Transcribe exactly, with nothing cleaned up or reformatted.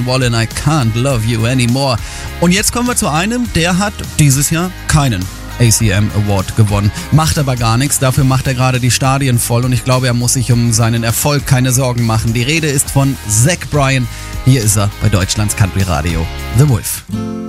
Morgan Wallen, I Can't Love You Anymore. Und jetzt kommen wir zu einem, der hat dieses Jahr keinen A C M Award gewonnen. Macht aber gar nichts, dafür macht er gerade die Stadien voll und ich glaube, er muss sich um seinen Erfolg keine Sorgen machen. Die Rede ist von Zach Bryan. Hier ist er bei Deutschlands Country Radio, The Wolf.